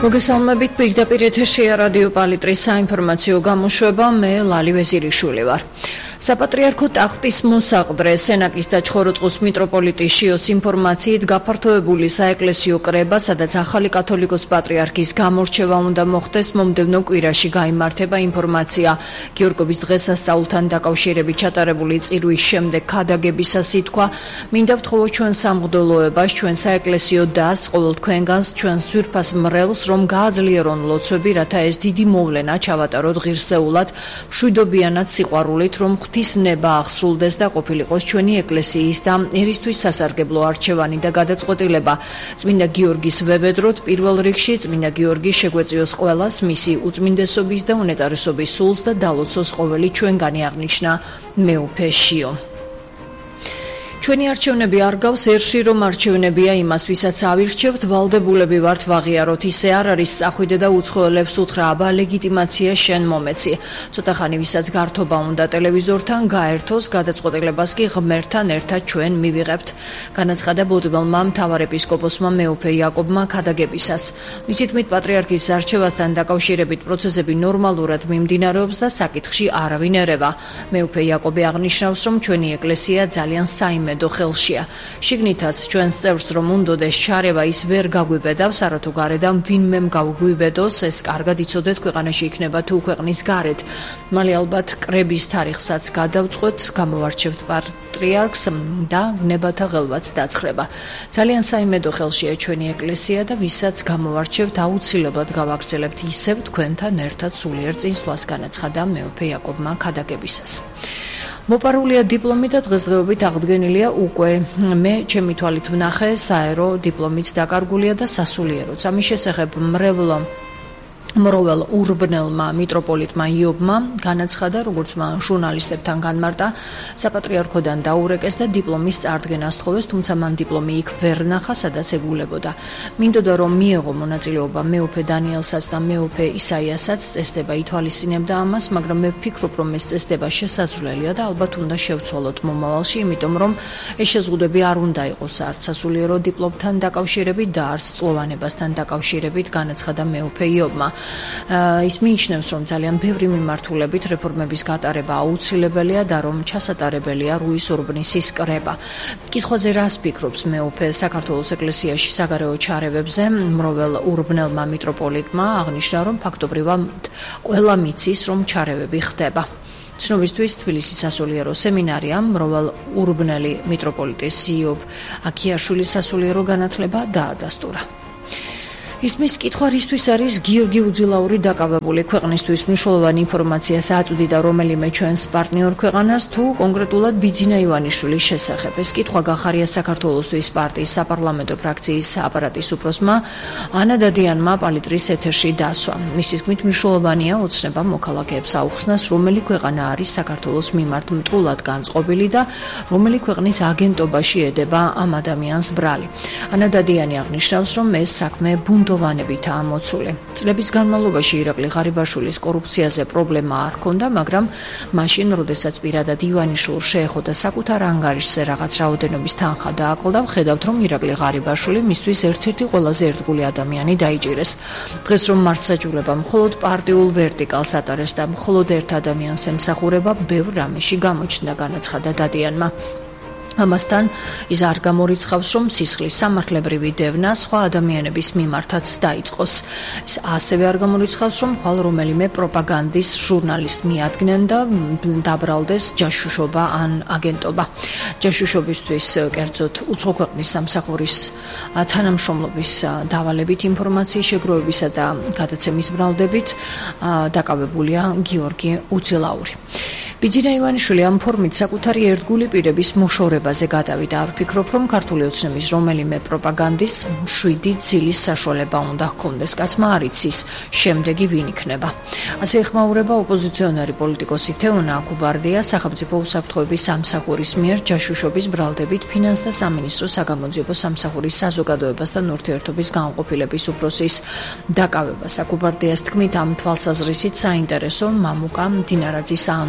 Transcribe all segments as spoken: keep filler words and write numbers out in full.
მოგესალმებით პირდაპირ ეთერშია რადიო პალიტრის საინფორმაციო გამოშვება, მე ლალი ვეზირიშვილი ვარ. საპატრიარქო ტახტის მოსაყდრე სენაკის და ჩხოროწყუს მიტროპოლიტის შიოს ინფორმაციით გაფართოებული საეკლესიო კრება, სადაც ახალი კათოლიკოს პატრიარქის გამორჩევა უნდა მოხდეს, მომდევნო კვირაში გაიმართება. ინფორმაცია გიორგობის დღესასწაულთან დაკავშირებით ჩატარებული წირვის შემდეგ ქადაგებისას ითქვა, მინდა ვთხოვოთ ჩვენ სამღვდელოებას, ჩვენ საეკლესიო დასს, ყოველ თქვენგანს, ჩვენს ძვირფას მრევლს, რომ გააძლიერონ ლოცვები, რათა ეს დიდი მოვლენა ჩავატაროთ ღირსეულად, მშვიდობიანად, სიყვარულით, რომ ღვთის ნება აღსრულდეს და ყოფილიყოს ჩვენი ეკლესიის და ერისთვის სასარგებლო არჩევანი და გადაწყვეტილება. წმინდა გიორგის ვებედროთ პირველ რიგში, წმინდა გიორგი შეგვეწიოს ყველას მისი უწმინდესობის და უნეტარესობის სულს და დალოცოს ყოველი ჩვენგანი, აღნიშნა მეუფე შიო. ჩვენი არჩევნები არ გავს ერში, რომ არჩევნებია იმას, ვისაც ავირჩევთ, ვალდებულები ვართ ვაღიაროთ. ისე არ არის, წახვიდე და უცხოელებს უთხრა, აბა ლეგიტიმაცია შენ მომეცი. ცოტა ხანი ვისაც გართობა უნდა ტელევიზორთან გაერთოს, გადაწყვეტილებას კი ღმერთთან ერთად ჩვენ მივიღებთ. განაცხადა ბოდბელმა მთავარეპისკოპოსმა მეუფე იაკობმა ქადაგებისას. მისი თქმით, პატრიარქის არჩევასთან დაკავშირებით პროცესები ნორმალურად მიმდინარეობს და საკითხში არავინ ერევა. მეუფე იაკობი აღნიშნავს, რომ ჩვენი ეკლესია ძალიან საიმე დო ხელშია. შიგნითაც ჩვენს წევრს რომ უნდოდეს ჩარევა ის ვერ გაგვიბედავს, არათუ გარედან ვინმემ გავგვიბედოს, ეს კარგად იცოდეთ, ქვეყანაში იქნება თუ ქვეყნის გარეთ. მალე ალბათ კრების თარიღსაც გადავწყვეტ, გამოვარჩევთ პატრიარქს და ვნებათა ღელვაც დაცხრება. ძალიან საიმედო ხელშია ჩვენი ეკლესია და ვისაც გამოვარჩევთ, აუცილებლად გავაგრძელებთ ისევ თქვენთან ერთად სულიერ წინსვლას, განაცხადა მეუფე იაკობმა ქადაგებისას. მოპარულია დიპლომი და დღესდღეობით აღდგენილია უკვე მე ჩემი თვალით ვნახე საერო დიპლომიც დაკარგულია და სასულიეროც. ამის შესახებ მრევლო მროველ ურბნელმა მიტროპოლიტმა იობმა განაცხადა, როგორც მან ჟურნალისტებთან განმარტა, საპატრიარქოდან დაურეკეს და დიპლომის წარდგენას სთხოვეს, თუმცა მან დიპლომი იქ ვერ ნახა, სადაც ეგულებოდა. მინდოდა რომ მიეღო მონაწილეობა მეუფე დანიელსაც და მეუფე ისაიასაც, წესდება ითვალისწინებდა ამას, მაგრამ მე ვფიქრობ, რომ ეს წესდება შესაძლებელია და ალბათ უნდა შევცვალოთ მომავალში, იმიტომ რომ ეს შეზღუდვები არ უნდა იყოს არც სასულიერო დიპლომთან დაკავშირებით და არც წლოვანებასთან დაკავშირებით, განაცხადა მეუფე იობმა. ის მიიჩნევს, რომ ძალიან ბევრი მიმართულებით რეფორმების გატარება აუცილებელია და რომ ჩასატარებელია რუის ურბნისის კრება. კითხვაზე რას ფიქრობს მეუფე საქართველოს ეკლესიაში საგარეო ჩარევებზე, მროველ ურბნელმა მიტროპოლიტმა აღნიშნა, რომ ფაქტობრივად ყველა მიცის, რომ ჩარევები ხდება. ცნობისთვის თბილისის სასულიერო სემინარია მროველ ურბნელი მიტროპოლიტის იობ აქიაშვილის სასულიერო განათლება დაადასტურა. ისმის კითხვა რისთვის არის გიორგი უძილაური დაკავებული ქვეყნისთვის მნიშვნელოვანი ინფორმაციას აწვდიდა რომელიმე ჩვენს პარტნიორ ქვეყანას თუ კონკრეტულად ბიძინა ივანიშვილის შესახებ. ეს კითხვა გახარია საქართველოსთვის პარტიის საპარლამენტო ფრაქციის აპარატის უფროსმა ანა დადიანმა პალიტრის ეთერში დასვა. მისი თქმით, მნიშვნელოვანია ოცნება მოქალაქეებს აუხსნას, რომელი ქვეყანა არის საქართველოს მიმართ მტრულად განწყობილი და რომელი ქვეყნის აგენტობაში ედება ამ ადამიანს ბრალი. ანა დადიანი აღნიშნავს, რომ ეს საქმე ბუნდო ვანებითაა მოცული. წლების განმავლობაში ირაკლი ღარიბაშვილის კორუფციაზე პრობლემა არ ჰქონდა, მაგრამ მაშინ, როდესაც პირადად ივანიშვილს შეეხოდა საკუთარ ანგარიშზე რაღაც რაოდენობის თანხა დააკლდა, ვხედავთ, რომ ირაკლი ღარიბაშვილი მისთვის ერთ-ერთი ყველაზე ერთგული ადამიანი დაიჭირეს. დღეს რომ მართლმსაჯულება მხოლოდ პარტიულ ვერტიკალს ატარებს და მხოლოდ ერთ ადამიანს ემსახურება, ბევრ რამეში გამოჩნდა, განაცხადა დადიანმა. ამასთან ის არ გამორიცხავს, რომ სისხლის სამართლებრივი დევნა სხვა ადამიანების მიმართაც დაიწყოს. ის ასევე არ გამორიცხავს, რომ ხვალ რომელიმე პროპაგანდის ჟურნალისტ მიადგნენ და დაბრალდეს ჯაშუშობა ან აგენტობა. ჯაშუშობისთვის კერძოდ უცხო ქვეყნის სამსახურის თანამშრომლობის დავალებით ინფორმაციის შეგროვებისა და გადაცემის ბრალდებით დაკავებულია გიორგი უძილაური. ბიძინა ივანიშვილი ამ ფორმით საკუთარი ერთგული პირების მოშორებაზე გადავიდა. არ ვფიქრობ, რომ ქართული ოცნების რომელიმე პროპაგანდის შვიდი ძილის საშუალება უნდა ჰქონდეს. კაცმა არ იცის შემდეგი ვინ იქნება. ასე ეხმაურება ოპოზიციონერი პოლიტიკოსი თეონა აკუბარდია სახელმწიფო უსაფრთხოების სამსახურის მიერ ჯაშუშობის ბრალდებით ფინანს და სამინისტრო საგამოძიებო სამსახურის საზოგადოებასთან ურთიერთობის განყოფილების უფროსის დაკავებას. აკუბარდიას თქმით, ამ თვალსაზრისით საინტერესო მამუკა მდინარაძის აანონსია.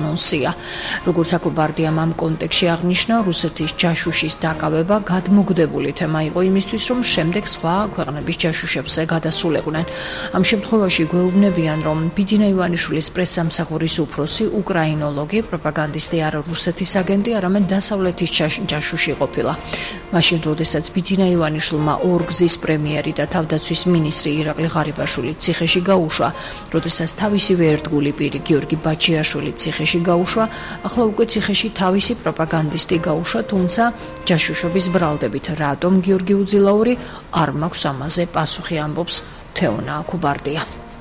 მიღწევია. Როგორც აკუბარდიამ ამ კონტექსტში აღნიშნა, რუსეთის ჯაშუშის დაკავება გადმოგდებული თემა იყო იმისთვის, რომ შემდეგ სხვა ქვეყნების ჯაშუშებზე გადასულიყვნენ. Am შემთხვევაში გვეუბნებიან, რომ ბიძინა ივანიშვილის პრესსამსახურის უფროსი უკრაინოლოგი, პროპაგანდისტი არა რუსეთის აგენტი, არამედ დასავლეთის ჯაშუში ყოფილა. მაშინ, როდესაც ბიძინა ივანიშვილმა ორგზის პრემიერი და თავდაცვის მინისტრი ირაკლი ღარიბაშვილი ციხეში გაუშვა, როდესაც თავისივე ერთგული პირი გიორგი ბაჩიაშვილი ციხეში გაუშვა, ახლა უკვე ციხეში თავისი პროპაგანდისტი გაუშვა, თუმცა ჯაშუშობის ბრალდებით რატომ გიორგი უძილაური არ მაქვს ამაზე პასუხი, ამბობს თეონა აკუბარდია.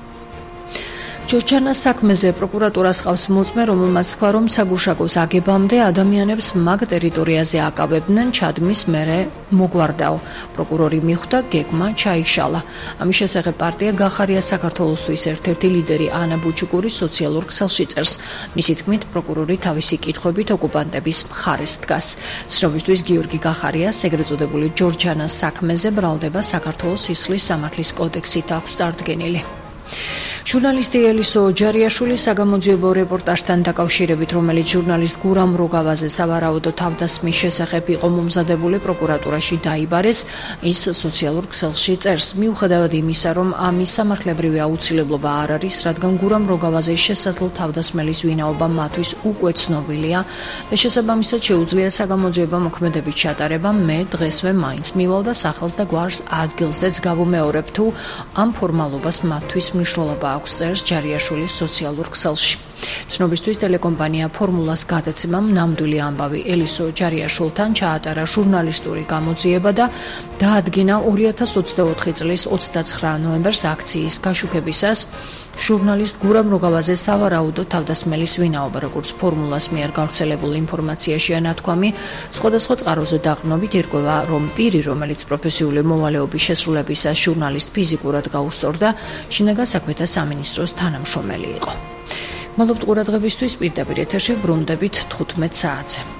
ჯორჯანას საქმეზე პროკურატურას ყავს მოწმე, რომელმაც თქვა, რომ საგუშაგოს აგებამდე ადამიანებს მაგ ტერიტორიაზე აკავებდნენ, ჩადმის მერე მოგვარდაო. პროკურორი მიხვდა, გეგმა ჩაიშალა. ამის შესახებ პარტია გახარია საქართველოსთვის ერთ-ერთი ლიდერი ანა ბუჩუკური სოციალურ ქსელში წერს. მისი თქმით, პროკურორი თავისი კითხვებით ოკუპანტების მხარეს დგას. ცნობისთვის გიორგი გახარიას ეგრეთ წოდებული ჯორჯანას საქმეზე ბრალდება საქართველოს ისლის სამართლის კოდექსით აქვს წარდგენილი. ჟურნალისტი ელისო ჯარიაშვილი საგამოძიებო რეპორტაჟთან დაკავშირებით, რომელიც ჟურნალისტ გურამ როგავაზე სავარაუდო თავდასხმის შესახებ იყო მომზადებული, პროკურატურაში დაიბარეს, ის სოციალურ ქსელში წერს. მიუხედავად იმისა, რომ ამის სამართლებრივი აუცილებლობა არ არის, რადგან გურამ როგავაზე შესაძლო თავდასხმელის ვინაობა მათთვის უკვე ცნობილია და შესაბამისად შეუძლია საგამოძიებო მოქმედების ჩატარება, მე დღესვე მაინც მივალ და სახელს და გვარს ადგილზეც გავუმეორებ, თუ ამ ფორმალობას მათთვის მნიშვნელობა აქვს, წერს ჯარიაშვილის სოციალურ ქსელში. ცნობისთვის ტელეკომპანია ფორმულას გადაცემამ ნამდვილი ამბავი ელისო ჯარიაშვილთან ჩაატარა ჟურნალისტური გამოძიება და დაადგინა ორი ათას ოცდაოთხი წლის ოცდაცხრა ნოემბერს აქციის გაშუქებისას ჟურნალისტ გურამ როგავაზე სავარაუდო თავდასხმელის ვინაობა, როგორც ფორმულას მიერ გავრცელებულ ინფორმაციაშია ნათქვამი, სხვადასხვა წყაროზე დაყრდნობით ირკვევა, რომ პირი, რომელიც პროფესიული მოვალეობის შესრულებისას ჟურნალისტ ფიზიკურად გაუსწორდა, შინაგან საქმეთა სამინისტროს თანამშრომელი იყო. მადლობთ ყურადღებისთვის, პირდაპირ ეთერში ბრუნდებით თხუთმეტ საათზე.